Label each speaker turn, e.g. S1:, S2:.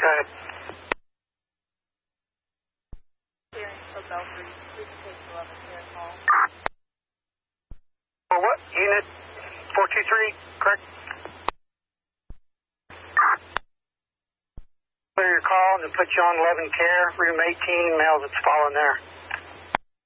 S1: ahead. For what? Unit 423, correct? Clear your call and put you on 11 care, room 18, male that's fallen there.